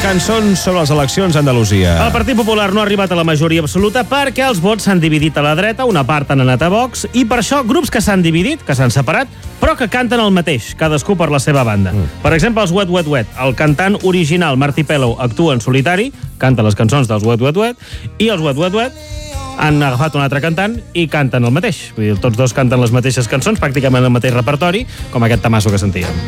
cançons sobre les eleccions a Andalusia. El Partit Popular no ha arribat a la majoria absoluta perquè els vots s'han dividit a la dreta, una part han anat a Vox, i per això grups que s'han dividit, que s'han separat, però que canten el mateix, cadascú per la seva banda. Per exemple, els Wet Wet Wet. El cantant original, Martí Pellow, actua en solitari, canta les cançons dels Wet Wet Wet, i els Wet Wet Wet han agafat un altre cantant i canten el mateix. Vull dir, tots dos canten les mateixes cançons, pràcticament el mateix repertori, com aquest tamasso que sentíem.